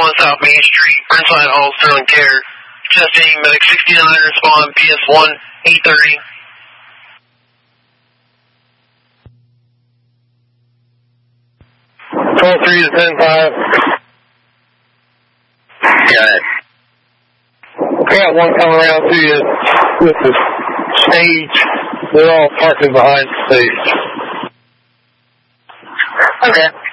South Main Street, Burnside Hall, Sterling Care. Testing, medic 69, respond, PS1, 830. Control 3 to 10-5. Got it. I got one coming around to you with the stage. They're all parking behind the stage. Okay.